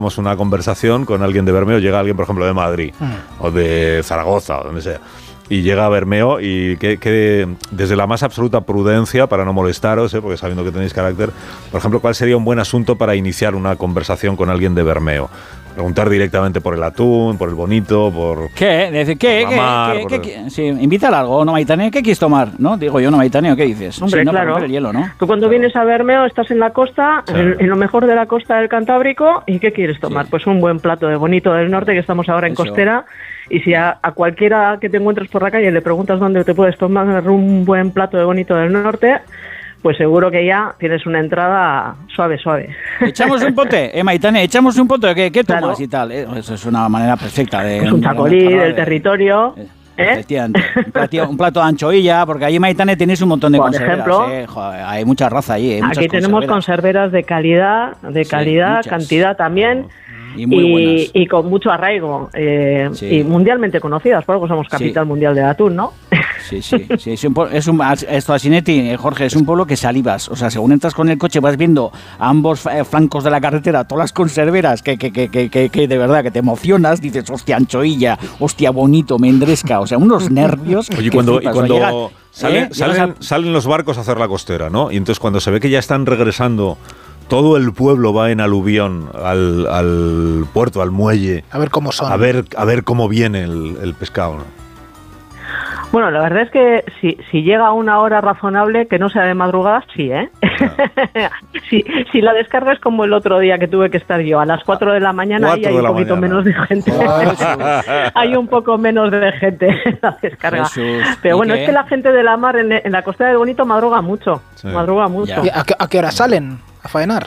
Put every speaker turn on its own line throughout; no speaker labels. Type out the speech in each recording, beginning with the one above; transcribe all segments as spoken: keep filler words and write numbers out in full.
una conversación con alguien de Bermeo, llega alguien, por ejemplo, de Madrid mm. o de Zaragoza o donde sea, y llega a Bermeo y que, que desde la más absoluta prudencia, para no molestaros, ¿eh? porque sabiendo que tenéis carácter, por ejemplo, ¿cuál sería un buen asunto para iniciar una conversación con alguien de Bermeo? Preguntar directamente por el atún, por el bonito, por...
¿Qué? Decir, ¿qué?
Por mar,
¿Qué?
por
¿Qué?
el...
¿Qué? Sí, invítale algo, ¿no, Maitane? ¿Qué quieres tomar? ¿No? Digo yo, ¿no, Maitane? ¿O qué dices?
Hombre,
sí, no,
claro.
El hielo, ¿no?
Tú cuando
claro.
vienes a Bermeo estás en la costa, sí. en, en lo mejor de la costa del Cantábrico, ¿y qué quieres tomar? Sí. Pues un buen plato de bonito del norte, que estamos ahora en Eso. Costera, y si a, a cualquiera que te encuentres por la calle le preguntas dónde te puedes tomar un buen plato de bonito del norte, pues seguro que ya tienes una entrada suave, suave.
Echamos un pote, eh, Maitane, echamos un pote, ¿qué, qué tomas
claro.
y tal? Eh? Eso es una manera perfecta de...
Es un chacolí
de,
del territorio...
Eh. ¿Eh? Un, plato, un plato de anchoilla, porque allí, Maitane, tenéis un montón de
por
conserveras.
Ejemplo,
¿eh? Joder, hay mucha raza allí. Hay
aquí tenemos conserveras de calidad, de calidad, sí, cantidad también.
Y, muy
y, y con mucho arraigo eh, sí. y mundialmente conocidas, por algo somos capital sí. mundial del atún, ¿no?
Sí, sí, sí, es un, es un esto Asinetti, Jorge, es un pueblo que salivas, o sea, según entras con el coche vas viendo a ambos flancos de la carretera todas las conserveras que, que, que, que, que, que de verdad que te emocionas, dices, hostia, anchoilla, hostia, bonito, mendresca, o sea, unos nervios.
Oye, y cuando,
flipas,
y cuando
llegas,
salen,
¿eh?
salen, a... salen los barcos a hacer la costera, ¿no? Y entonces cuando se ve que ya están regresando, todo el pueblo va en aluvión al, al puerto, al muelle.
A ver cómo son.
A ver, a ver cómo viene el, el pescado, ¿no?
Bueno, la verdad es que si, si llega a una hora razonable, que no sea de madrugada, sí, ¿eh? No. si, si la descarga es como el otro día que tuve que estar yo, a las cuatro de la mañana, ahí hay un poquito mañana. menos de gente. Hay un poco menos de gente en la descarga. Jesús. Pero bueno, qué? es que la gente de la mar en, en la Costa del Bonito madruga mucho, sí. madruga mucho.
¿A qué, ¿A qué hora salen a faenar?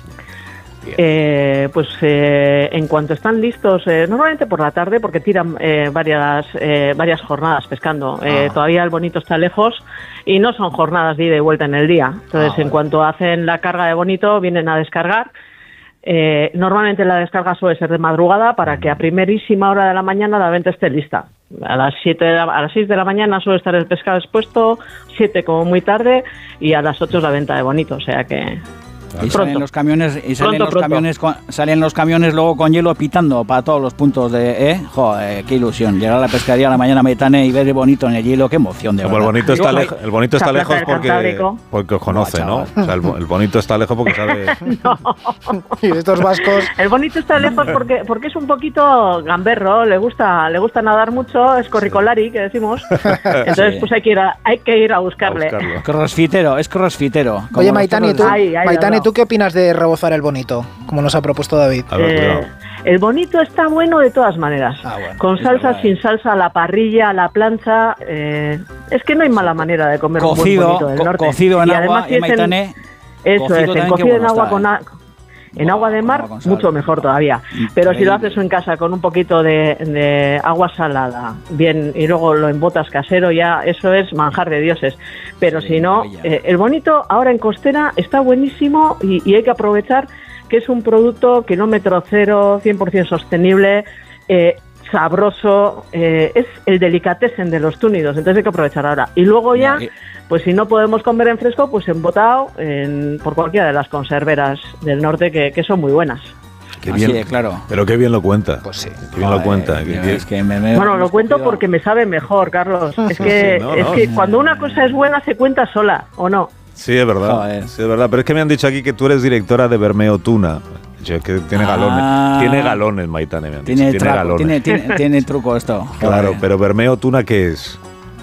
Eh, pues eh, en cuanto están listos, eh, normalmente por la tarde, porque tiran eh, varias eh, varias jornadas pescando. Eh, ah. Todavía el bonito está lejos y no son jornadas de ida y vuelta en el día. Entonces, ah, en bueno. cuanto hacen la carga de bonito, vienen a descargar. Eh, normalmente la descarga suele ser de madrugada para que a primerísima hora de la mañana la venta esté lista. A las siete de la, a las seis de la mañana suele estar el pescado expuesto, siete como muy tarde, y a las ocho es la venta de bonito. O sea que...
Y salen los camiones y salen pronto, los pronto. camiones con, salen los camiones luego con hielo pitando para todos los puntos de eh joder, qué ilusión llegar a la pescadería a la mañana, Maitane, y ver el bonito en el hielo, qué emoción de
verdad. El bonito está lejos, el bonito está lejos porque porque os conoce, ¿no? O sea, el, el bonito está lejos porque sabe.
No.
Y de estos vascos.
El bonito está lejos porque porque es un poquito gamberro, le gusta le gusta nadar mucho, es corricolari, que decimos. Entonces sí. pues hay que ir a, hay que ir a buscarle.
A crossfitero, es crossfitero.
Oye, Maitane, tú, ay, ay, Maitane, ¿tú qué opinas de rebozar el bonito, como nos ha propuesto David?
A ver,
eh, el bonito está bueno de todas maneras, ah, bueno, con salsa, verdad, sin salsa, a la parrilla, a la plancha. Eh, es que no hay mala manera de comer
cocido,
un buen bonito del
co-
norte.
Cocido en
y
agua, y Maitane,
eso es, en cocido bueno en agua está, con a, en bueno, agua de mar, mucho mejor todavía. Pero si lo haces en casa con un poquito de, de agua salada, bien, y luego lo embotas casero, ya eso es manjar de dioses. Pero sí, si no, eh, el bonito ahora en costera está buenísimo y, y hay que aprovechar que es un producto kilómetro cero, cien por ciento sostenible, eh, sabroso, eh, es el delicatessen de los túnidos, entonces hay que aprovechar ahora. Y luego ya, pues si no podemos comer en fresco, pues embotado en, por cualquiera de las conserveras del norte que, que son muy buenas.
Qué bien,
Así de claro.
Pero qué bien lo cuenta.
Pues sí.
Qué bien Joder, lo cuenta.
Tío, es que me, me
bueno, lo cuento cogido. porque me sabe mejor, Carlos. Es que, sí, no, es no, que no. cuando una cosa es buena se cuenta sola, ¿o no?
Sí, es verdad. Joder. Sí, es verdad. Pero es que me han dicho aquí que tú eres directora de Bermeo Tuna. Es que tiene ah, galones. Tiene galones, Maitane, me han dicho.
Tiene,
tiene
traco,
galones.
Tiene, tiene, tiene truco esto.
Claro, Joder. Pero Bermeo Tuna, ¿qué es?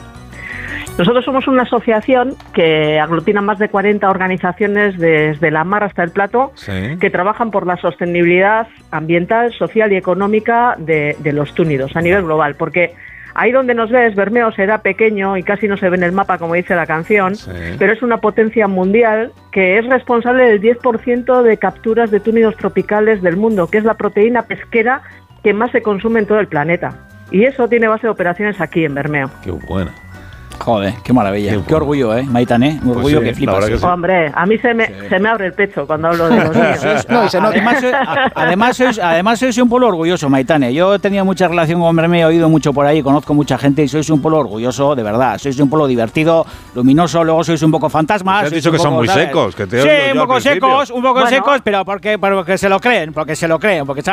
Nosotros somos una asociación que aglutina más de cuarenta organizaciones desde la mar hasta el plato, sí. que trabajan por la sostenibilidad ambiental, social y económica de, de los túnidos a nivel global, porque ahí donde nos ves, Bermeo será pequeño y casi no se ve en el mapa, como dice la canción, sí. pero es una potencia mundial que es responsable del diez por ciento de capturas de túnidos tropicales del mundo, que es la proteína pesquera que más se consume en todo el planeta. Y eso tiene base de operaciones aquí en Bermeo.
Qué buena.
Joder, qué maravilla. Qué, qué orgullo, ¿eh, Maitane? Un orgullo pues sí, que flipas.
Que sí. Hombre, a mí se me, sí. se me abre el pecho cuando hablo de los niños.
No, se además, sois, además, sois, además sois un pueblo orgulloso, Maitane. Yo he tenido mucha relación con Bermeo, he oído mucho por ahí, conozco mucha gente y sois un pueblo orgulloso, de verdad. Sois un pueblo divertido, luminoso, luego sois un poco fantasmas.
Te has dicho que
poco,
son muy
¿sabes?
secos. Que te
sí, un poco secos, un poco bueno. secos, pero porque, porque se lo creen, porque se lo creen, porque